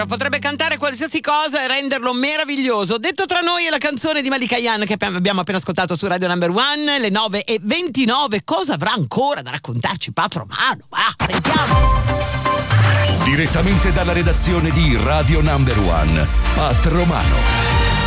Potrebbe cantare qualsiasi cosa e renderlo meraviglioso. Detto tra noi è la canzone di Malika Ayane che abbiamo appena ascoltato su Radio Number One, le 9:29. Cosa avrà ancora da raccontarci Pat Romano? Sentiamo. Direttamente dalla redazione di Radio Number One, Pat Romano.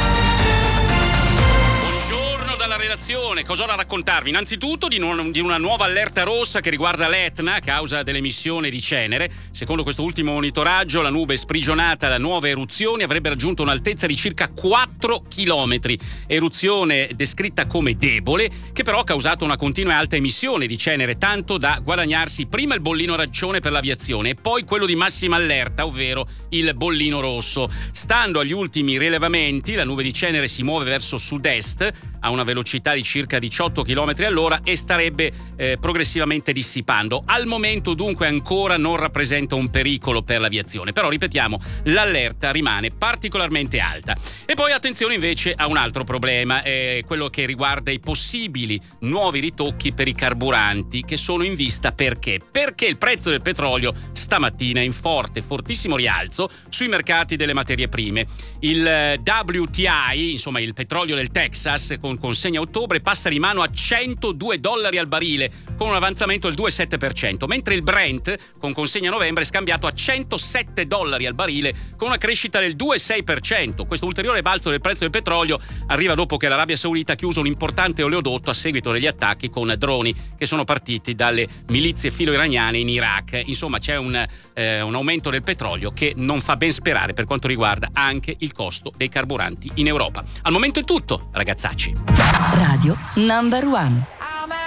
Dalla redazione, cosa ho da raccontarvi? Innanzitutto di una nuova allerta rossa che riguarda l'Etna a causa dell'emissione di cenere. Secondo questo ultimo monitoraggio, la nube sprigionata da nuove eruzioni avrebbe raggiunto un'altezza di circa 4 chilometri. Eruzione descritta come debole, che però ha causato una continua e alta emissione di cenere, tanto da guadagnarsi prima il bollino arancione per l'aviazione e poi quello di massima allerta, ovvero il bollino rosso. Stando agli ultimi rilevamenti, la nube di cenere si muove verso sud-est a una velocità di circa 18 km all'ora e starebbe progressivamente dissipando. Al momento dunque ancora non rappresenta un pericolo per l'aviazione, però ripetiamo, l'allerta rimane particolarmente alta. E poi attenzione invece a un altro problema, quello che riguarda i possibili nuovi ritocchi per i carburanti che sono in vista. Perché? Perché il prezzo del petrolio stamattina è in fortissimo rialzo sui mercati delle materie prime. Il WTI, insomma il petrolio del Texas, con consegna a ottobre passa di mano a $102 al barile con un avanzamento del 2,7%, mentre il Brent con consegna a novembre è scambiato a $107 al barile con una crescita del 2,6%. Questo ulteriore balzo del prezzo del petrolio arriva dopo che l'Arabia Saudita ha chiuso un importante oleodotto a seguito degli attacchi con droni che sono partiti dalle milizie filo-iraniane in Iraq. Insomma c'è un aumento del petrolio che non fa ben sperare per quanto riguarda anche il costo dei carburanti in Europa. Al momento è tutto, ragazzacci. Radio Number One.